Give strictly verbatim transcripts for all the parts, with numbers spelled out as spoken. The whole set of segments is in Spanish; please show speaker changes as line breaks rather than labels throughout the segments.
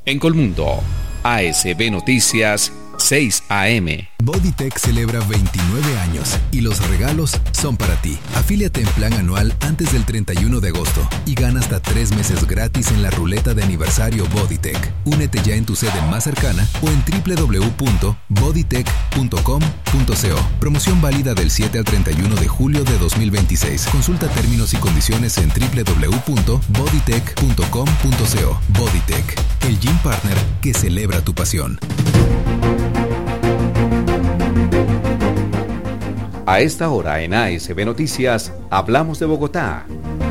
En Colmundo, A S B Noticias, seis A M.
Bodytech celebra veintinueve años y los regalos son para ti. Afíliate en plan anual antes del treinta y uno de agosto y gana hasta tres meses gratis en la ruleta de aniversario Bodytech. Únete ya en tu sede más cercana o en doble u doble u doble u punto bodytech punto com punto co. Promoción válida del siete al treinta y uno de julio de dos mil veintiséis. Consulta términos y condiciones en doble u doble u doble u punto bodytech punto com punto co. Bodytech, el gym partner que celebra tu pasión.
A esta hora en A S B Noticias, hablamos de Bogotá.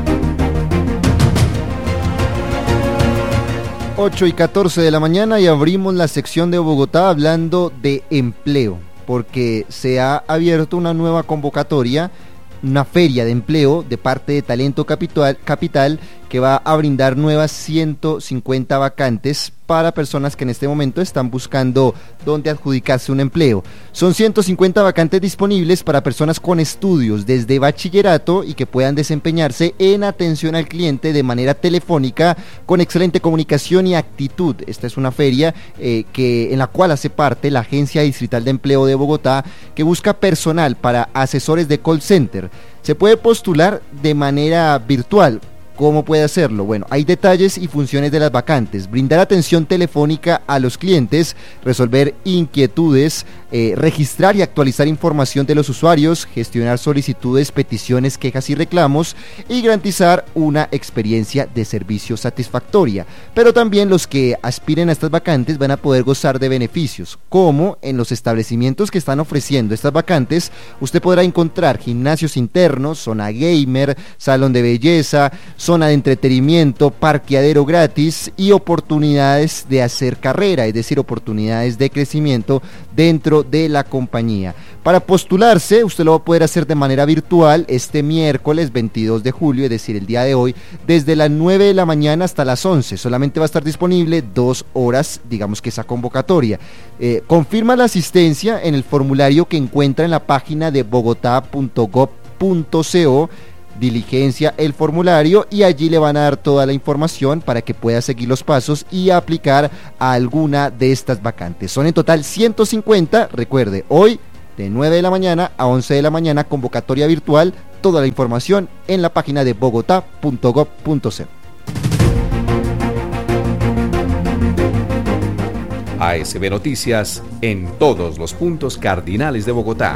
ocho y catorce de la mañana y abrimos la sección de Bogotá hablando de empleo, porque se ha abierto una nueva convocatoria, una feria de empleo de parte de Talento Capital, Capital que va a brindar nuevas ciento cincuenta vacantes para personas que en este momento están buscando dónde adjudicarse un empleo. Son ciento cincuenta vacantes disponibles para personas con estudios desde bachillerato y que puedan desempeñarse en atención al cliente de manera telefónica con excelente comunicación y actitud. Esta es una feria eh, que, en la cual hace parte la Agencia Distrital de Empleo de Bogotá, que busca personal para asesores de call center. Se puede postular de manera virtual. ¿Cómo puede hacerlo? Bueno, hay detalles y funciones de las vacantes: brindar atención telefónica a los clientes, resolver inquietudes, eh, registrar y actualizar información de los usuarios, gestionar solicitudes, peticiones, quejas y reclamos y garantizar una experiencia de servicio satisfactoria. Pero también los que aspiren a estas vacantes van a poder gozar de beneficios, como en los establecimientos que están ofreciendo estas vacantes. Usted podrá encontrar gimnasios internos, zona gamer, salón de belleza, zona de entretenimiento, parqueadero gratis y oportunidades de hacer carrera, es decir, oportunidades de crecimiento dentro de la compañía. Para postularse, usted lo va a poder hacer de manera virtual este miércoles veintidós de julio, es decir, el día de hoy, desde las nueve de la mañana hasta las once. Solamente va a estar disponible dos horas, digamos que esa convocatoria. Eh, confirma la asistencia en el formulario que encuentra en la página de bogotá punto gob punto co. Diligencia el formulario y allí le van a dar toda la información para que pueda seguir los pasos y aplicar a alguna de estas vacantes. Son en total ciento cincuenta, recuerde, hoy de nueve de la mañana a once de la mañana, convocatoria virtual. Toda la información en la página de bogotá punto gob punto co.
A S B Noticias en todos los puntos cardinales de Bogotá.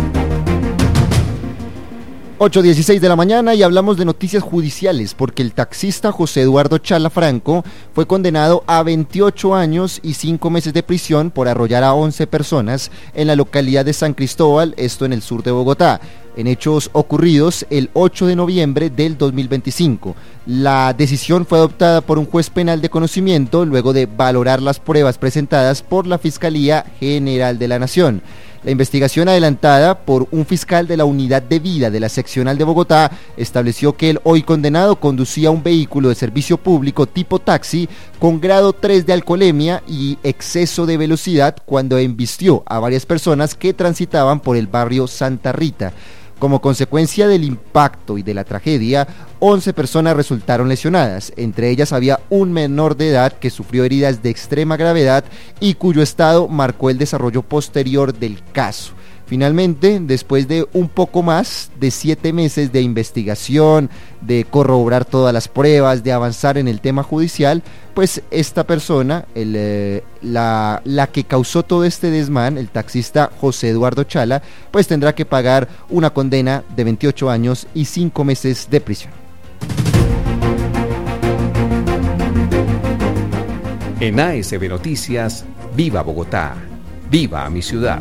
ocho dieciséis de la mañana y hablamos de noticias judiciales, porque el taxista José Eduardo Chala Franco fue condenado a veintiocho años y cinco meses de prisión por arrollar a once personas en la localidad de San Cristóbal, esto en el sur de Bogotá, en hechos ocurridos el ocho de noviembre del dos mil veinticinco. La decisión fue adoptada por un juez penal de conocimiento luego de valorar las pruebas presentadas por la Fiscalía General de la Nación. La investigación adelantada por un fiscal de la Unidad de Vida de la Seccional de Bogotá estableció que el hoy condenado conducía un vehículo de servicio público tipo taxi con grado tres de alcoholemia y exceso de velocidad cuando embistió a varias personas que transitaban por el barrio Santa Rita. Como consecuencia del impacto y de la tragedia, once personas resultaron lesionadas. Entre ellas había un menor de edad que sufrió heridas de extrema gravedad y cuyo estado marcó el desarrollo posterior del caso. Finalmente, después de un poco más de siete meses de investigación, de corroborar todas las pruebas, de avanzar en el tema judicial, pues esta persona, el, eh, la, la que causó todo este desmán, el taxista José Eduardo Chala, pues tendrá que pagar una condena de veintiocho años y cinco meses de prisión.
En A S B Noticias, viva Bogotá, viva mi ciudad.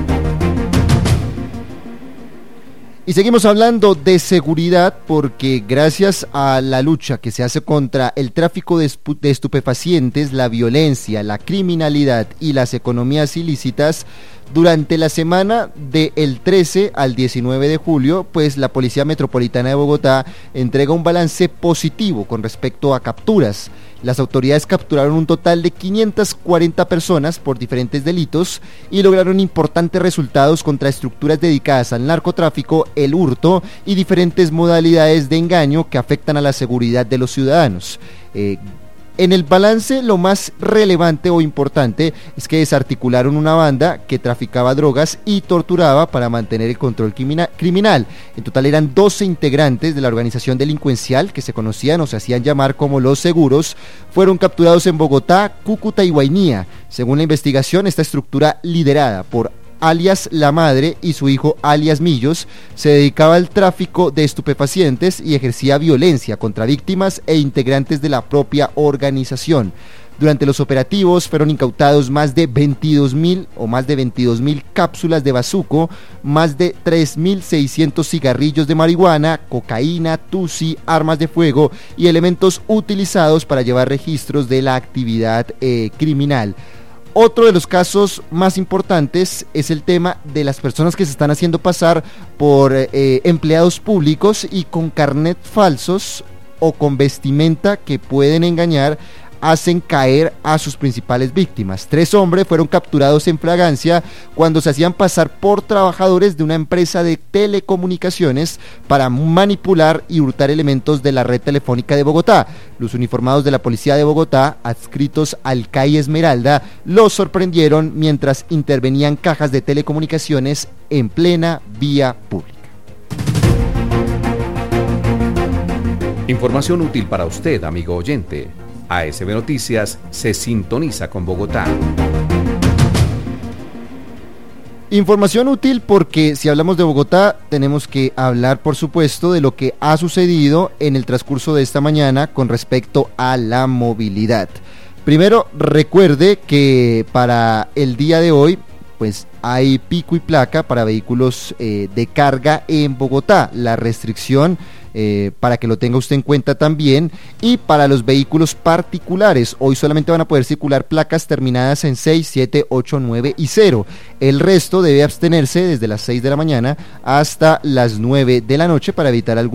Y seguimos hablando de seguridad, porque gracias a la lucha que se hace contra el tráfico de, espu- de estupefacientes, la violencia, la criminalidad y las economías ilícitas, durante la semana del trece al diecinueve de julio, pues la Policía Metropolitana de Bogotá entrega un balance positivo con respecto a capturas. Las autoridades capturaron un total de quinientas cuarenta personas por diferentes delitos y lograron importantes resultados contra estructuras dedicadas al narcotráfico, el hurto y diferentes modalidades de engaño que afectan a la seguridad de los ciudadanos. Eh, En el balance, lo más relevante o importante es que desarticularon una banda que traficaba drogas y torturaba para mantener el control criminal. En total eran doce integrantes de la organización delincuencial que se conocían o se hacían llamar como Los Seguros. Fueron capturados en Bogotá, Cúcuta y Guainía. Según la investigación, esta estructura liderada por alias La Madre y su hijo alias Millos, se dedicaba al tráfico de estupefacientes y ejercía violencia contra víctimas e integrantes de la propia organización. Durante los operativos fueron incautados más de veintidós mil o más de veintidós mil cápsulas de bazuco, más de tres mil seiscientos cigarrillos de marihuana, cocaína, tusi, armas de fuego y elementos utilizados para llevar registros de la actividad eh, criminal. Otro de los casos más importantes es el tema de las personas que se están haciendo pasar por eh, empleados públicos y con carnet falsos o con vestimenta que pueden engañar, hacen caer a sus principales víctimas. Tres hombres fueron capturados en flagrancia cuando se hacían pasar por trabajadores de una empresa de telecomunicaciones para manipular y hurtar elementos de la red telefónica de Bogotá. Los uniformados de la policía de Bogotá, adscritos al C A I Esmeralda, los sorprendieron mientras intervenían cajas de telecomunicaciones en plena vía pública.
Información útil para usted, amigo oyente. A S B Noticias se sintoniza con Bogotá.
Información útil porque si hablamos de Bogotá tenemos que hablar, por supuesto, de lo que ha sucedido en el transcurso de esta mañana con respecto a la movilidad. Primero, recuerde que para el día de hoy pues hay pico y placa para vehículos eh, de carga en Bogotá. La restricción Eh, para que lo tenga usted en cuenta también, y para los vehículos particulares, hoy solamente van a poder circular placas terminadas en seis, siete, ocho, nueve y cero. El resto debe abstenerse desde las seis de la mañana hasta las nueve de la noche para evitar algún